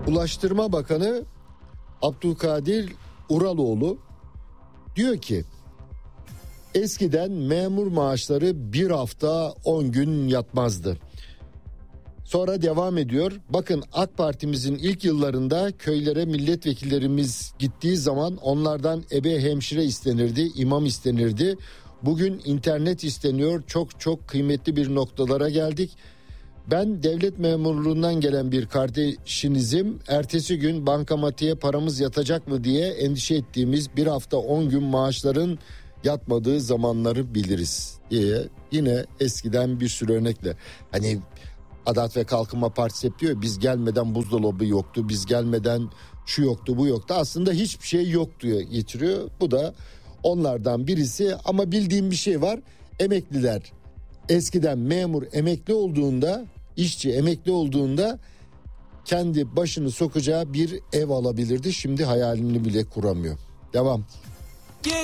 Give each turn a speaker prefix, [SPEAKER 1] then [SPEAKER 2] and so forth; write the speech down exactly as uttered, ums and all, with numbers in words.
[SPEAKER 1] Ulaştırma Bakanı Abdülkadir Uraloğlu diyor ki eskiden memur maaşları bir hafta on gün yatmazdı. Sonra devam ediyor. Bakın AK Parti'mizin ilk yıllarında köylere milletvekillerimiz gittiği zaman onlardan ebe hemşire istenirdi, imam istenirdi. Bugün internet isteniyor. Çok çok kıymetli bir noktalara geldik. Ben devlet memurluğundan gelen bir kardeşinizim. Ertesi gün bankamatiğe paramız yatacak mı diye endişe ettiğimiz bir hafta on gün maaşların yatmadığı zamanları biliriz diye yine eskiden bir sürü örnekle. Hani Adalet ve Kalkınma Partisi hep diyor biz gelmeden buzdolabı yoktu, biz gelmeden şu yoktu bu yoktu. Aslında hiçbir şey yok diyor getiriyor. Bu da onlardan birisi ama bildiğim bir şey var. Emekliler eskiden memur emekli olduğunda, işçi emekli olduğunda kendi başını sokacağı bir ev alabilirdi. Şimdi hayalini bile kuramıyor. Devam.